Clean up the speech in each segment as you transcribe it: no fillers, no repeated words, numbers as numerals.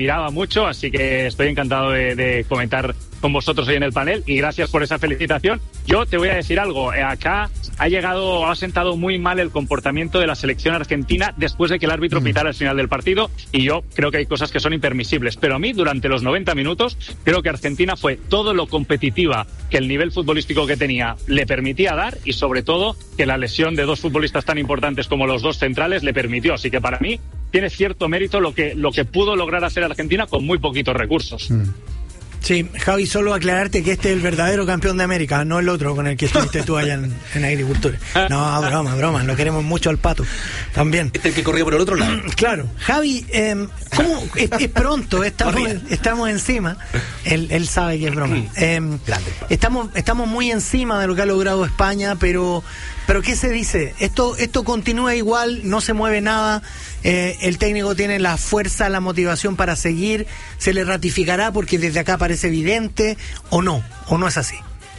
miraba mucho, así que estoy encantado de comentar con vosotros hoy en el panel y gracias por esa felicitación. Yo te voy a decir algo, acá ha sentado muy mal el comportamiento de la selección argentina después de que el árbitro pitara al final del partido y yo creo que hay cosas que son impermisibles, pero a mí durante los 90 minutos creo que Argentina fue todo lo competitiva que el nivel futbolístico que tenía le permitía dar y sobre todo que la lesión de dos futbolistas tan importantes como los dos centrales le permitió, así que para mí tiene cierto mérito lo que pudo lograr hacer Argentina con muy poquitos recursos. Sí, Javi, solo aclararte que este es el verdadero campeón de América, no el otro con el que estuviste tú allá en Agricultura. No, broma, lo queremos mucho al Pato, también. Este es el que corría por el otro lado. Claro. Javi, ¿cómo es pronto? Estamos encima. Él sabe que es broma. Grande. Estamos muy encima de lo que ha logrado España, pero ¿qué se dice? Esto continúa igual, no se mueve nada. El técnico tiene la fuerza, la motivación para seguir, se le ratificará porque desde acá parece evidente, o no es así.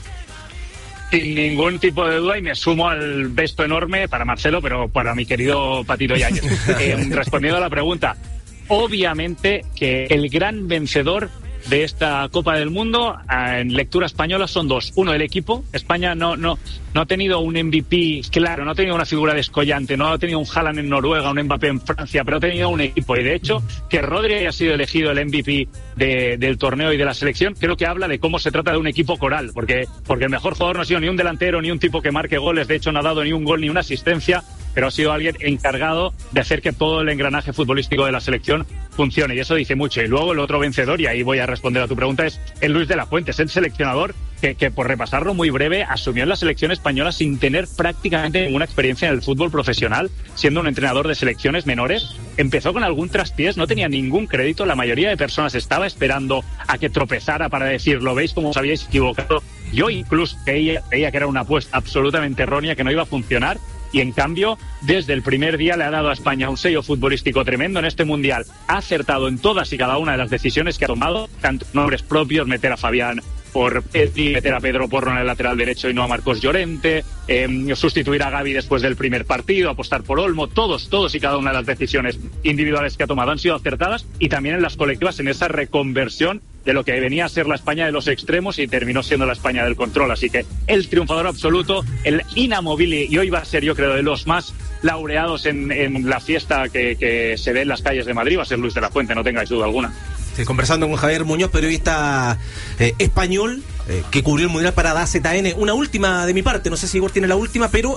Sin ningún tipo de duda, y me sumo al beso enorme para Marcelo, pero para mi querido Patito Yáñez. Respondiendo a la pregunta, obviamente que el gran vencedor de esta Copa del Mundo en lectura española son dos. Uno, el equipo. España no ha tenido un MVP claro, no ha tenido una figura descollante, no ha tenido un Haaland en Noruega, un Mbappé en Francia, pero ha tenido un equipo. Y de hecho, que Rodri haya sido elegido el MVP del torneo y de la selección, creo que habla de cómo se trata de un equipo coral, porque el mejor jugador no ha sido ni un delantero, ni un tipo que marque goles, de hecho no ha dado ni un gol ni una asistencia, pero ha sido alguien encargado de hacer que todo el engranaje futbolístico de la selección funcione, y eso dice mucho. Y luego el otro vencedor, y ahí voy a responder a tu pregunta, es el Luis de la Fuente, es el seleccionador que por repasarlo muy breve, asumió en la selección española sin tener prácticamente ninguna experiencia en el fútbol profesional, siendo un entrenador de selecciones menores. Empezó con algún traspiés, no tenía ningún crédito, la mayoría de personas estaba esperando a que tropezara para decir, lo veis como os habíais equivocado. Yo incluso creía que era una apuesta absolutamente errónea, que no iba a funcionar. Y en cambio, desde el primer día le ha dado a España un sello futbolístico tremendo en este Mundial. Ha acertado en todas y cada una de las decisiones que ha tomado, tanto nombres propios, meter a Fabián por Pedri, meter a Pedro Porro en el lateral derecho y no a Marcos Llorente, sustituir a Gavi después del primer partido, apostar por Olmo, todos y cada una de las decisiones individuales que ha tomado han sido acertadas, y también en las colectivas, en esa reconversión de lo que venía a ser la España de los extremos y terminó siendo la España del control. Así que el triunfador absoluto, el inamovible, y hoy va a ser, yo creo, de los más laureados en la fiesta que se ve en las calles de Madrid, va a ser Luis de la Fuente, no tengáis duda alguna. Sí, conversando con Javier Muñoz, periodista español que cubrió el Mundial para DAZN. Una última de mi parte, no sé si Igor tiene la última, pero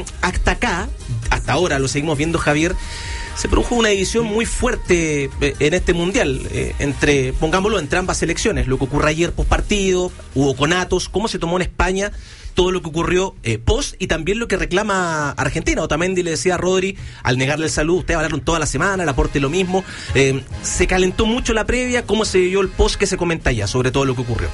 hasta ahora lo seguimos viendo, Javier. Se produjo una división muy fuerte en este Mundial, entre ambas selecciones. Lo que ocurrió ayer post partido, hubo conatos, cómo se tomó en España todo lo que ocurrió post, y también lo que reclama Argentina. Otamendi le decía a Rodri, al negarle el saludo, ustedes hablaron toda la semana, el aporte lo mismo. Se calentó mucho la previa, ¿cómo se dio el post que se comenta ya sobre todo lo que ocurrió?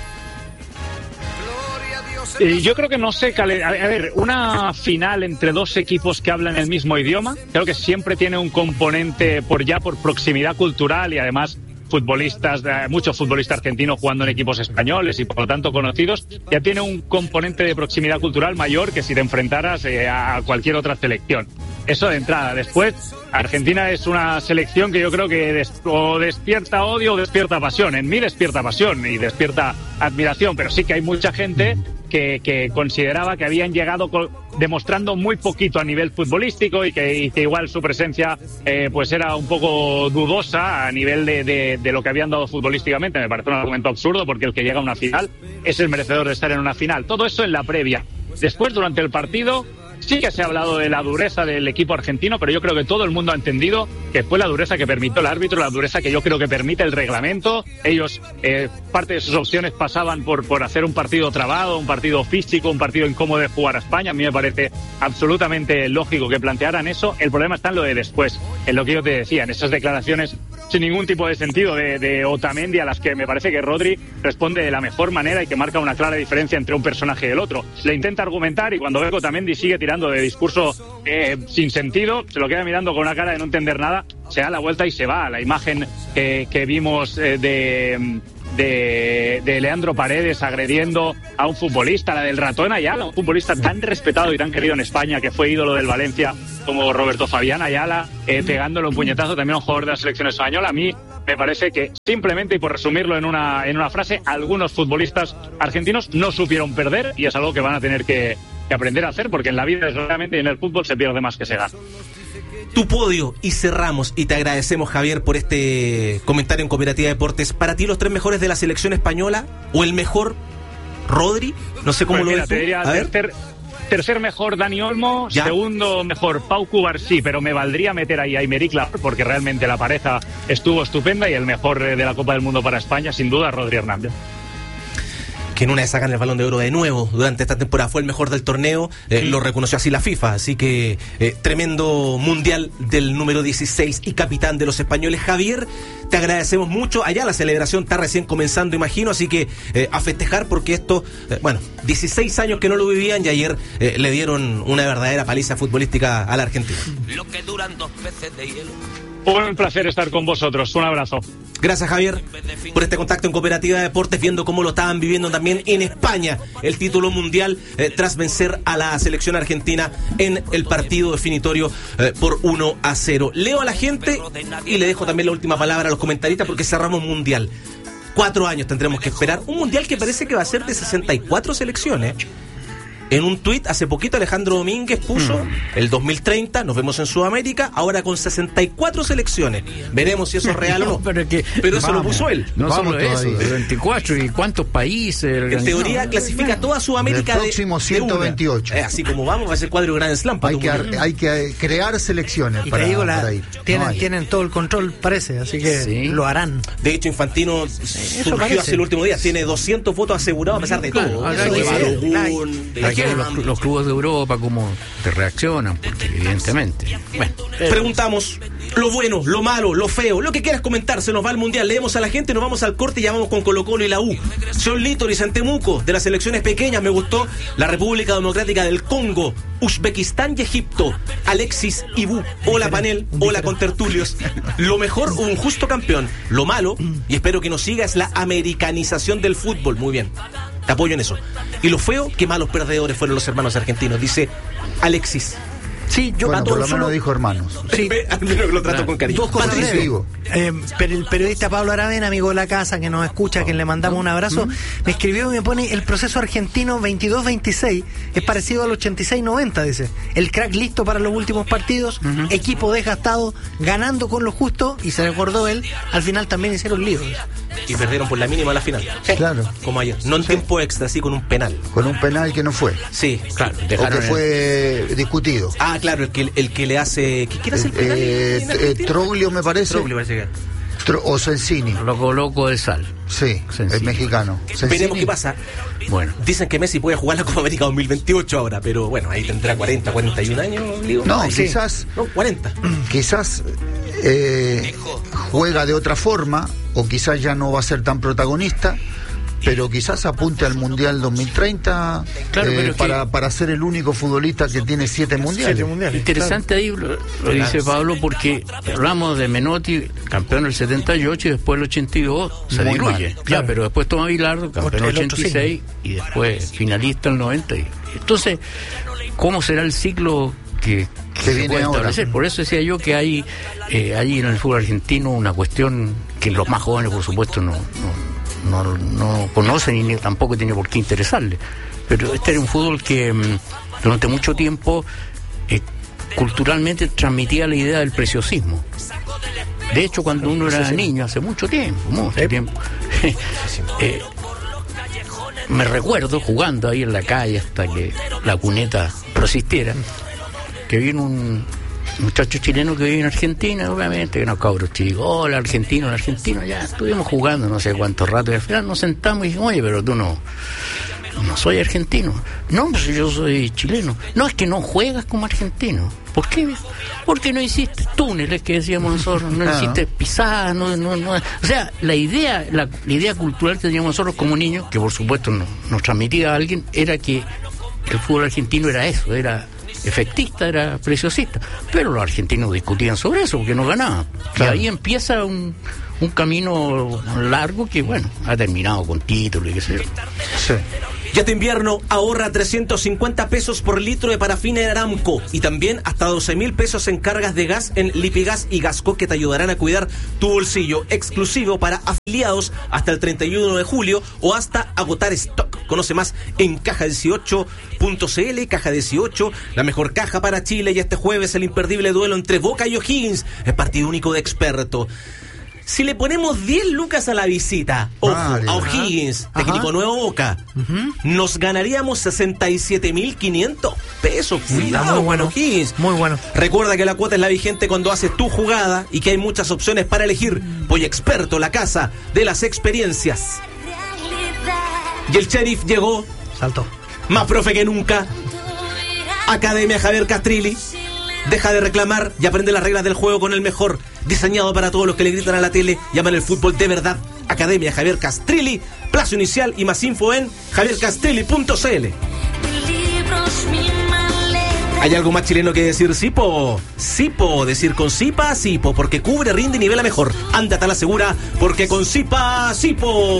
Yo creo que no sé, a ver, una final entre dos equipos que hablan el mismo idioma, creo que siempre tiene un componente por proximidad cultural, y además muchos futbolistas argentinos jugando en equipos españoles y por lo tanto conocidos, ya tiene un componente de proximidad cultural mayor que si te enfrentaras a cualquier otra selección. Eso de entrada. Después, Argentina es una selección que yo creo que o despierta odio o despierta pasión. En mí despierta pasión y despierta admiración, pero sí que hay mucha gente que consideraba que habían llegado demostrando muy poquito a nivel futbolístico y que igual su presencia pues era un poco dudosa a nivel de lo que habían dado futbolísticamente. Me parece un argumento absurdo, porque el que llega a una final es el merecedor de estar en una final. Todo eso en la previa. Después, durante el partido, sí que se ha hablado de la dureza del equipo argentino, pero yo creo que todo el mundo ha entendido que fue la dureza que permitió el árbitro, la dureza que yo creo que permite el reglamento. Ellos, parte de sus opciones pasaban por hacer un partido trabado, un partido físico, un partido incómodo de jugar a España. A mí me parece absolutamente lógico que plantearan eso. El problema está en lo de después, en lo que yo te decía, en esas declaraciones sin ningún tipo de sentido de Otamendi, a las que me parece que Rodri responde de la mejor manera y que marca una clara diferencia entre un personaje y el otro. Le intenta argumentar, y cuando ve que Otamendi sigue tirando de discurso sin sentido, se lo queda mirando con una cara de no entender nada, se da la vuelta y se va. La imagen que vimos de Leandro Paredes agrediendo a un futbolista, la del ratón Ayala, un futbolista tan respetado y tan querido en España, que fue ídolo del Valencia como Roberto Fabián Ayala, pegándole un puñetazo también a un jugador de la selección española. A mí me parece que simplemente, y por resumirlo en una frase, algunos futbolistas argentinos no supieron perder, y es algo que van a tener que aprender a hacer, porque en la vida, desgraciadamente, y en el fútbol se pierde más que se gana. Tu podio, y cerramos, y te agradecemos, Javier, por este comentario en Cooperativa Deportes. Para ti, los 3 mejores de la selección española, o el mejor, Rodri, no sé cómo pues lo mira, ves te tú. diría tercer mejor Dani Olmo, ¿Ya? Segundo mejor Pau Cubarsí, pero me valdría meter ahí a Aymeric Laporte, porque realmente la pareja estuvo estupenda, y el mejor de la Copa del Mundo para España, sin duda, Rodri Hernández. Que en una vez sacan el Balón de Oro de nuevo durante esta temporada, fue el mejor del torneo, lo reconoció así la FIFA, así que tremendo mundial del número 16 y capitán de los españoles. Javier, te agradecemos mucho. Allá la celebración está recién comenzando, imagino, así que a festejar, porque esto, 16 años que no lo vivían, y ayer le dieron una verdadera paliza futbolística a la Argentina. Lo que duran 2 peces de hielo. Un placer estar con vosotros, un abrazo. Gracias, Javier, por este contacto en Cooperativa Deportes, viendo cómo lo estaban viviendo también en España, el título mundial, tras vencer a la selección argentina en el partido definitorio por 1-0. Leo a la gente y le dejo también la última palabra a los comentaristas, porque cerramos mundial. 4 años tendremos que esperar, un mundial que parece que va a ser de 64 selecciones. En un tuit hace poquito Alejandro Domínguez puso el 2030, nos vemos en Sudamérica, ahora con 64 selecciones. Veremos si eso es real o no. Pero eso lo puso él. No solo eso, 24 y cuántos países. En teoría clasifica toda Sudamérica el próximo 128. Así como vamos, va a ser cuadro Grand Slam. Hay que crear selecciones y para, te digo, para ir. Tienen todo el control, parece, así que sí, lo harán. De hecho, Infantino surgió hace el último día, tiene 200 votos asegurados a pesar de todo. Los clubes de Europa cómo te reaccionan, porque evidentemente. Bueno, preguntamos lo bueno, lo malo, lo feo, lo que quieras comentar. Se nos va al mundial, leemos a la gente, nos vamos al corte y ya vamos con Colo-Colo y la U. Son Lítoris en Temuco, de las selecciones pequeñas, me gustó la República Democrática del Congo, Uzbekistán y Egipto. Alexis Ibu, hola panel, hola contertulios. Lo mejor, un justo campeón. Lo malo, y espero que nos siga, es la americanización del fútbol. Muy bien, te apoyo en eso. Y lo feo, qué malos perdedores fueron los hermanos argentinos, dice Alexis. Sí, yo por lo menos dijo hermanos. Sí. Al menos que lo trato con cariño. 2 cosas breves. Pero el periodista Pablo Aravena, amigo de la casa, que nos escucha, que le mandamos un abrazo, me escribió y me pone: el proceso argentino 22-26 es parecido al 86-90, dice. El crack listo para los últimos partidos, equipo desgastado, ganando con lo justo, y se recordó él, al final también hicieron líos. Y perdieron por la mínima a la final. Claro. Como ayer. No en tiempo extra, sí, con un penal. Con un penal que no fue. Sí, claro. O que fue discutido. Ah, claro, el que le hace... ¿Quién hace el penal? Troglio, me parece. Troglio parece que... O Sensini. Loco de sal. Sí, Sensini. el mexicano. Sensini. Veremos qué pasa. Bueno. Dicen que Messi puede jugar la Copa América 2028 ahora, pero bueno, ahí tendrá 40, 41 años, digo. No, ahí quizás... No, 40. Quizás juega de otra forma, o quizás ya no va a ser tan protagonista, pero quizás apunte al Mundial 2030, claro, para ser el único futbolista que tiene 7 mundiales. Interesante, claro. Ahí lo dice Pablo, porque hablamos de Menotti, campeón del 78, y después el 82 se diluye. Claro. Pero después toma Bilardo, campeón del 86, y después finalista el 90. Entonces, ¿cómo será el ciclo que se viene puede establecer? ahora? Por eso decía yo que hay allí en el fútbol argentino una cuestión que los más jóvenes, por supuesto, no conocen, y ni tampoco tiene por qué interesarle. Pero este era un fútbol que durante mucho tiempo culturalmente transmitía la idea del preciosismo. De hecho, cuando uno era niño, hace mucho tiempo, me recuerdo jugando ahí en la calle hasta que la cuneta persistiera, que vino un muchacho chileno que vive en Argentina, obviamente, que no, cabros chicos, hola, argentino, ya estuvimos jugando no sé cuánto rato, y al final nos sentamos y dijimos: oye, pero tú no soy argentino. No, pues yo soy chileno. No, es que no juegas como argentino. ¿Por qué? Porque no hiciste túneles, que decíamos nosotros, no hiciste pisadas, no. O sea, la idea cultural que teníamos nosotros como niños, que por supuesto nos transmitía a alguien, era que el fútbol argentino era eso, era efectista, era preciosista. Pero los argentinos discutían sobre eso porque no ganaban. Claro. Y ahí empieza un camino largo que, bueno, ha terminado con títulos y qué sé yo. Sí. Y este invierno ahorra 350 pesos por litro de parafina en Aramco y también hasta 12.000 pesos en cargas de gas en Lipigas y Gasco que te ayudarán a cuidar tu bolsillo. Exclusivo para afiliados hasta el 31 de julio o hasta agotar stock. Conoce más en caja18.cl. Caja 18, la mejor caja para Chile, y este jueves el imperdible duelo entre Boca y O'Higgins, el partido único de experto. Si le ponemos 10 lucas a la visita, ojo, a O'Higgins, técnico nuevo Boca, nos ganaríamos 67.500 pesos. Cuidado, muy bueno, O'Higgins. Muy bueno. Recuerda que la cuota es la vigente cuando haces tu jugada y que hay muchas opciones para elegir. Voy Experto, la casa de las experiencias. Y el Sheriff llegó. Saltó. Más profe que nunca. Academia Javier Castrilli. Deja de reclamar y aprende las reglas del juego con el mejor. Diseñado para todos los que le gritan a la tele y aman el fútbol de verdad. Academia Javier Castrilli. Plazo inicial y más info en javiercastrilli.cl. ¿Hay algo más chileno que decir? Sipo. Sipo. Decir con Sipa, Sipo. Porque cubre, rinde y nivela mejor. Ándate a la segura. Porque con Sipa, Sipo.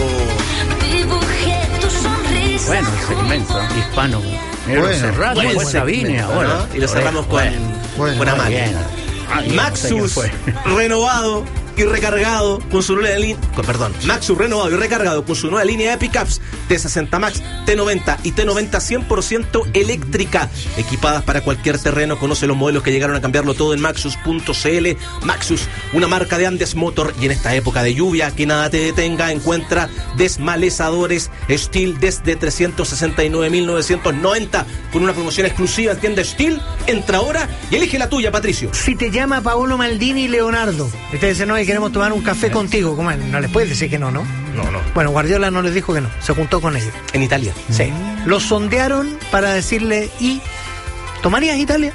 Bueno, el segmento hispano. Bueno, Sabine ahora. Y lo cerramos con Amati. Maxus renovado y recargado con su nueva línea. Maxus renovado y recargado con su nueva línea de pickups T60 Max, T90 y T90 100% eléctrica, equipadas para cualquier terreno. Conoce los modelos que llegaron a cambiarlo todo en Maxus.cl. Maxus, una marca de Andes Motor, y en esta época de lluvia que nada te detenga, encuentra desmalezadores Steel desde 369.990 con una promoción exclusiva en tienda Steel. Entra ahora y elige la tuya, Patricio. Si te llama Paolo Maldini y Leonardo, ustedes dicen, no, queremos tomar un café contigo, ¿cómo? No les puedes decir que no, ¿no? No. Bueno, Guardiola no les dijo que no, se juntó con ellos. En Italia. Sí. Los sondearon para decirle, ¿y tomarías Italia?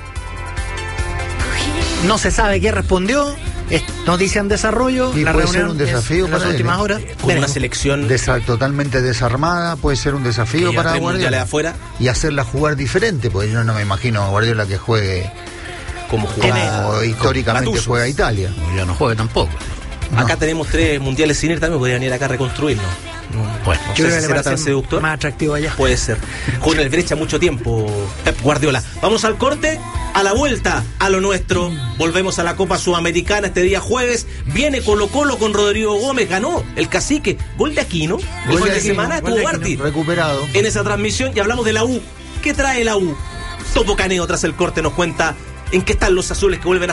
No se sabe qué respondió. Es noticia en desarrollo. Y la puede reunión ser un desafío en para las últimas horas. Con una selección totalmente desarmada, puede ser un desafío para Guardiola. Afuera. Y hacerla jugar diferente, porque yo no me imagino a Guardiola que juegue como históricamente juega Italia. Ya no juega tampoco. No. Acá tenemos 3 mundiales sin ir, también podría venir acá a reconstruirlo. Bueno, no sé si será tan seductor. Más atractivo allá. Puede ser. Con el brecha mucho tiempo, Pep Guardiola. Vamos al corte, a la vuelta, a lo nuestro. Volvemos a la Copa Sudamericana este día jueves. Viene Colo-Colo con Rodrigo Gómez. Ganó el Cacique. Gol de Aquino. El fin de semana estuvo Barty recuperado en esa transmisión. Y hablamos de la U. ¿Qué trae la U? Topo Caneo tras el corte nos cuenta en qué están los azules que vuelven a